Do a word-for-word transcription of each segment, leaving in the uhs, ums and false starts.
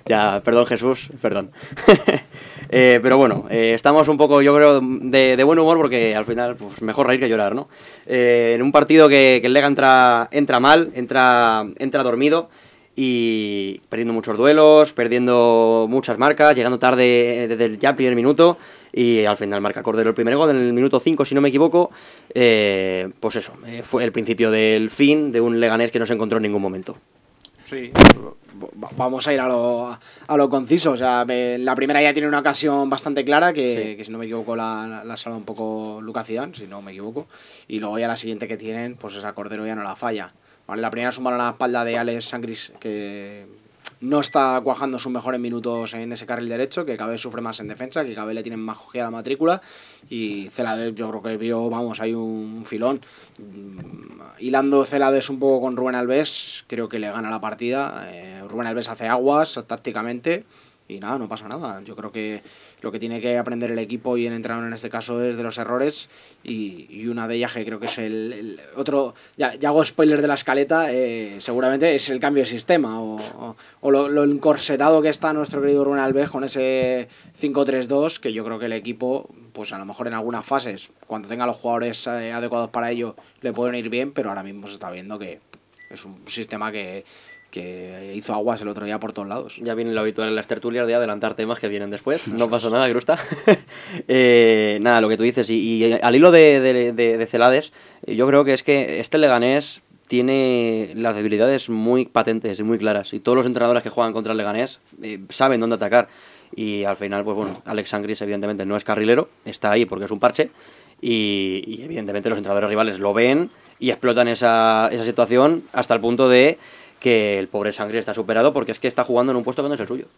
Ya, perdón Jesús, perdón. eh, pero bueno, eh, estamos un poco, yo creo, de, de buen humor porque al final, pues mejor reír que llorar, ¿no? Eh, en un partido que, que el Lega entra, entra mal, entra, entra dormido y perdiendo muchos duelos, perdiendo muchas marcas, llegando tarde desde el, ya el primer minuto y al final marca Cordero el primer gol en el minuto cinco, si no me equivoco. Eh, pues eso, eh, fue el principio del fin de un Leganés que no se encontró en ningún momento. Sí, vamos a ir a lo, a lo conciso. O sea, la primera ya tiene una ocasión bastante clara que, sí. que si no me equivoco la, la salva un poco Lucas Zidane, si no me equivoco, y luego ya la siguiente que tienen, pues esa Cordero ya no la falla. Vale, la primera suma a la espalda de Alex Sangris, que no está cuajando sus mejores minutos en ese carril derecho, que cada vez sufre más en defensa, que cada vez le tienen más cogida la matrícula, y Celades yo creo que vio, vamos, hay un filón. Hilando Celades un poco con Rubén Alves, creo que le gana la partida. eh, Rubén Alves hace aguas tácticamente y nada, no pasa nada. Yo creo que lo que tiene que aprender el equipo y el entrenador en este caso es de los errores, y, y una de ellas que creo que es el, el otro, ya, ya hago spoiler de la escaleta, eh, seguramente es el cambio de sistema o, o, o lo, lo encorsetado que está nuestro querido Rubén Alves con ese cinco tres dos, que yo creo que el equipo, pues a lo mejor en algunas fases, cuando tenga los jugadores eh, adecuados para ello, le pueden ir bien, pero ahora mismo se está viendo que es un sistema que que hizo aguas el otro día por todos lados. Ya viene lo habitual en las tertulias de adelantar temas que vienen después. No pasa nada, Grusta. eh, nada, lo que tú dices. Y, y al hilo de, de, de, de Celades, yo creo que es que este Leganés tiene las debilidades muy patentes y muy claras. Y todos los entrenadores que juegan contra el Leganés eh, saben dónde atacar. Y al final, pues bueno, Alex Sangris evidentemente no es carrilero, está ahí porque es un parche. Y, y evidentemente los entrenadores rivales lo ven y explotan esa, esa situación hasta el punto de que el pobre Sangris está superado porque es que está jugando en un puesto que no es el suyo.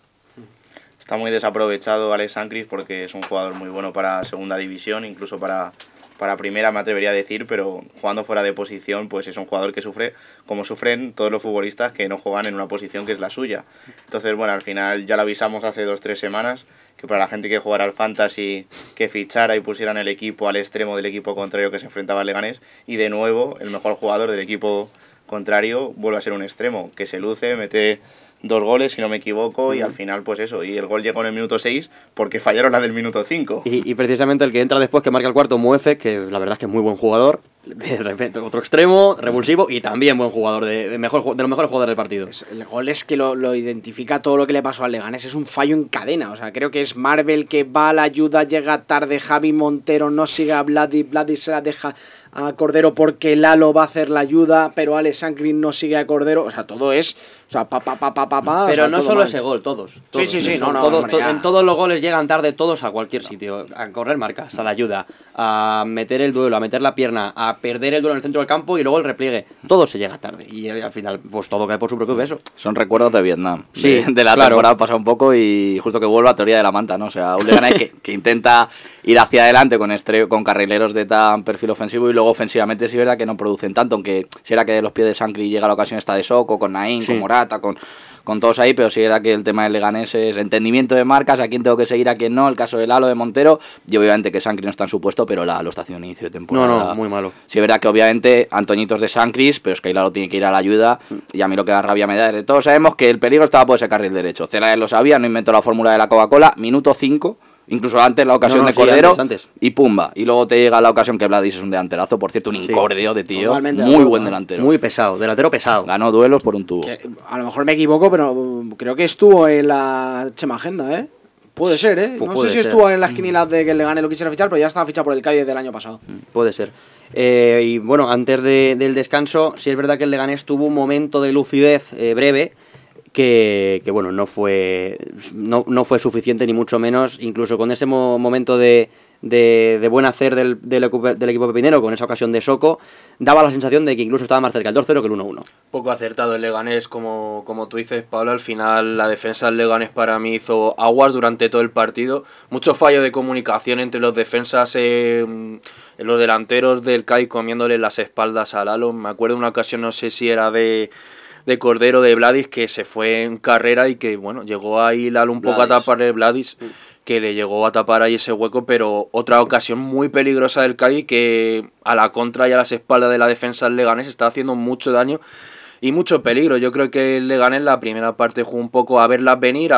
Está muy desaprovechado Alex Sangris porque es un jugador muy bueno para segunda división, incluso para, para primera me atrevería a decir, pero jugando fuera de posición pues es un jugador que sufre como sufren todos los futbolistas que no juegan en una posición que es la suya. Entonces bueno, al final ya lo avisamos hace dos o tres semanas que para la gente que jugara al Fantasy que fichara y pusieran el equipo al extremo del equipo contrario que se enfrentaba al Leganés, y de nuevo el mejor jugador del equipo contrario vuelve a ser un extremo que se luce, mete dos goles si no me equivoco, y al final pues eso, y el gol llegó en el minuto seis porque fallaron la del minuto cinco. Y, y precisamente el que entra después, que marca el cuarto, Muefe, que la verdad es que es muy buen jugador, de repente otro extremo, revulsivo y también buen jugador, de, de, mejor, de los mejores jugadores del partido. Es, el gol es que lo, lo identifica todo lo que le pasó al Leganés, es un fallo en cadena. O sea, creo que es Marvel que va a la ayuda, llega tarde, Javi Montero no sigue a Vladi, Vladi se la deja a Cordero porque Lalo va a hacer la ayuda, pero Alex Sangris no sigue a Cordero. O sea, todo es, o sea, pa, pa, pa, pa, pa, pa. Pero o sea, no solo mal. Ese gol, todos. todos sí, sí, sí, no, no, todo, hombre, to, en todos los goles llegan tarde todos a cualquier sitio, a correr marcas, a la ayuda, a meter el duelo, a meter la pierna, a perder el duelo en el centro del campo y luego el repliegue. Todo se llega tarde y al final pues todo cae por su propio peso. Son recuerdos de Vietnam, sí, de, de la claro. temporada pasada un poco, y justo que vuelva a teoría de la manta, ¿no? O sea, un Leganés que, que intenta ir hacia adelante con estre con carrileros de tan perfil ofensivo y luego ofensivamente sí es verdad que no producen tanto, aunque sí era que de los pies de Sangris llega la ocasión esta de Soko, con Naín, sí. con Morata, con, con todos ahí, pero sí era que el tema del Leganés es entendimiento de marcas, a quién tengo que seguir, a quién no, el caso de Lalo, de Montero, y obviamente que Sangris no está en su puesto, pero Lalo está haciendo un inicio de temporada. No, no, muy malo. Sí es verdad que obviamente Antoñitos de Sangris, pero es que Lalo tiene que ir a la ayuda, y a mí lo que da rabia me da es de todos sabemos que el peligro estaba por ese carril derecho. Celades lo sabía, no inventó la fórmula de la Coca-Cola, minuto cinco, incluso antes la ocasión no, no, de Cordero, sí, antes, antes. y pumba, y luego te llega la ocasión que Vladis es un delanterazo, por cierto, un sí. incordio de tío, Totalmente muy acuerdo, buen delantero. Muy pesado, delantero pesado. Ganó duelos por un tubo. Que, a lo mejor me equivoco, pero creo que estuvo en la Chema Agenda, ¿eh? Puede ser, ¿eh? Pues no puede sé si ser. estuvo en las quinielas de que le gane lo quisiera fichar, pero ya estaba fichado por el Cádiz del año pasado. Puede ser. Eh, y bueno, antes de, del descanso, sí es verdad que el Leganés tuvo un momento de lucidez eh, breve, que, que bueno, no fue no, no fue suficiente ni mucho menos, incluso con ese mo momento de, de, de buen hacer del, del, del equipo pepinero, con esa ocasión de Soko, daba la sensación de que incluso estaba más cerca el dos cero que el uno uno. Poco acertado el Leganés, como, como tú dices, Pablo. Al final la defensa del Leganés para mí hizo aguas durante todo el partido, mucho fallo de comunicación entre los defensas, eh, los delanteros del Cádiz comiéndole las espaldas a Lalo. Me acuerdo de una ocasión, no sé si era de de Cordero, de Vladis, que se fue en carrera y que, bueno, llegó ahí Lalo un Vladis. poco a taparle Vladis, que le llegó a tapar ahí ese hueco, pero otra ocasión muy peligrosa del Cádiz que a la contra y a las espaldas de la defensa del Leganés está haciendo mucho daño y mucho peligro. Yo creo que el Leganés en la primera parte jugó un poco a verlas venir,